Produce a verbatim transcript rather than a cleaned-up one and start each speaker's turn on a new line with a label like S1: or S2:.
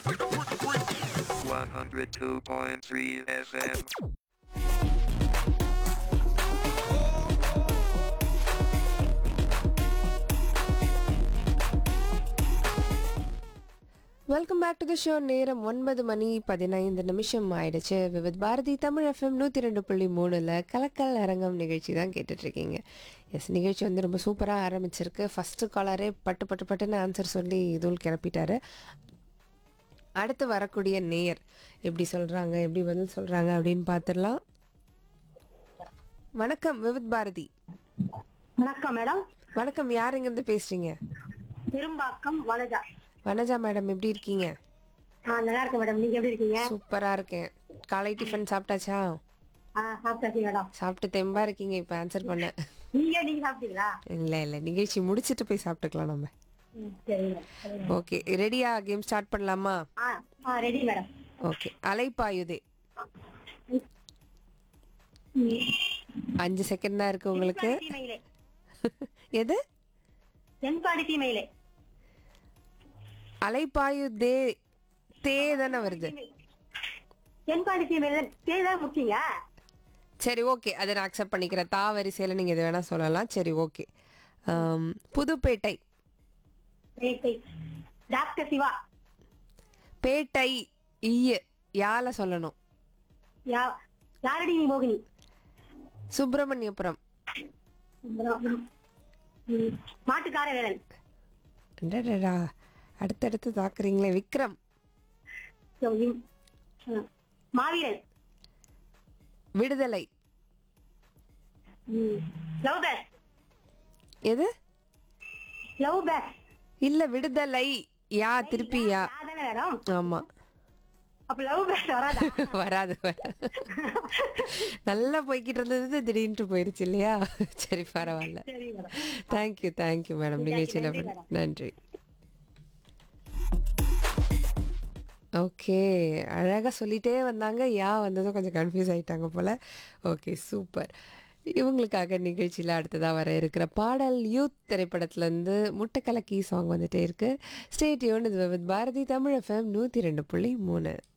S1: one hundred two point three F M.
S2: Welcome back to the show. நேரம் ஒன்பது மணி பதினைந்து நிமிஷம் ஆயிடுச்சு. விவித் பாரதி தமிழ் எஃப்எம் நூற்றி ரெண்டு புள்ளி மூணில் கலக்கல் அரங்கம் நிகழ்ச்சி தான் கேட்டுட்ருக்கீங்க. எஸ், நிகழ்ச்சி வந்து ரொம்ப சூப்பராக ஆரம்பிச்சிருக்கு. ஃபஸ்ட்டு காலரே பட்டு பட்டு பட்டுன்னு ஆன்சர் சொல்லி இதுவும் கிளப்பிட்டாரு. அடுத்து வரக்கூடிய நேயர் எப்படி சொல்கிறாங்க, எப்படி பதில் சொல்கிறாங்க அப்படின்னு பார்த்துடலாம். வணக்கம் விவித் பாரதி.
S3: வணக்கம் மேடம்.
S2: வணக்கம், யார் இங்கேருந்து பேசுகிறீங்க?
S3: திரும்பாக்கம் வனஜா.
S2: வனஜா மேடம், எப்படி இருக்கீங்க?
S3: ஆ, நல்லா இருக்கேன் மேடம். நீங்க எப்படி இருக்கீங்க?
S2: சூப்பராக இருக்கேன். காலை டிஃபன் சாப்பிட்டாச்சா?
S3: ஆ, சாப்பிட்டாச்சு மேடம்.
S2: சாப்பிட்டு தெம்பா இருக்கீங்க இப்போ ஆன்சர் பண்ண?
S3: நீங்க நீங்க சாப்பிட்டீங்களா?
S2: இல்லை இல்லை, நிகழ்ச்சி முடிச்சுட்டு போய் சாப்பிட்டுக்கலாம் நம்ம.
S3: ம், சரி மேடம், சரி மேடம்.
S2: ஓகே, ரெடியா? கேம் ஸ்டார்ட் பண்ணலாமா?
S3: ஆ ஆ ரெடி மேடம்.
S2: ஓகே. அலைப்பாயுதே.
S3: ம்.
S2: அஞ்சு செகண்ட் தான் இருக்கு உங்களுக்கு.
S3: தென்காடி தீமையிலே.
S2: எது?
S3: தென்காடி தீமையிலே.
S2: அலைப்பாயுதே தே தானே வருது.
S3: தென்காடி தீமையில தேதான் முக்கியங்க.
S2: சரி, ஓகே, அதை நான் அக்செப்ட் பண்ணிக்கிறேன். தா வரிசையில் நீங்கள் எது வேணால் சொல்லலாம். சரி, ஓகே. புதுப்பேட்டை.
S3: பேட்டை. டாக்டர் சிவா.
S2: பேட்டை ஈய யால சொல்லணும்.
S3: யா யாரடி நீ மோகினி.
S2: சுப்பிரமணியபுரம்.
S3: ம், மாட்டுக்கார வேலன்.
S2: டடடா, அடுத்தடுத்து தாக்குறீங்களே. விக்ரம்.
S3: ம், மாவீரன்.
S2: விடுதலை.
S3: ம், லவ் பேக்.
S2: எது?
S3: Love back.
S2: இல்ல, விடுதலை. யா திருப்பி யா.
S3: தானே மேடம்.
S2: ஆமா.
S3: அப்ப லவ் பேக் வராதா?
S2: வராது வராது. நல்லா போய்கிட்டு இருந்தது திடீர்னு போயிருச்சு இல்லையா? சரி, பரவாயில்ல.
S3: சரி மேடம்.
S2: Thank you thank you madam. நிகழ்ச்சியில்
S3: நன்றி மேடம்.
S2: நன்றி. ஓகே, அழகாக சொல்லிட்டே வந்தாங்க. யா வந்ததும் கொஞ்சம் கன்ஃபியூஸ் ஆகிட்டாங்க போல். Okay, super. இவங்களுக்காக நிகழ்ச்சியில் அடுத்ததாக வர இருக்கிற பாடல் யூத் திரைப்படத்துலேருந்து முட்டைக்கலக்கி சாங் வந்துட்டே இருக்கு. Stay tuned with Bharathi Tamil FM நூற்றி ரெண்டு புள்ளி மூணு.